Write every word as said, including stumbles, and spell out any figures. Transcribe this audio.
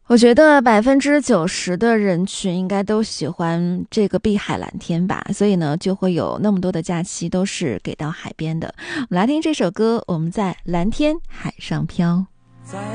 我觉得百分之九十的人群应该都喜欢这个碧海蓝天吧，所以呢，就会有那么多的假期都是给到海边的。我们来听这首歌，我们在蓝天海上飘。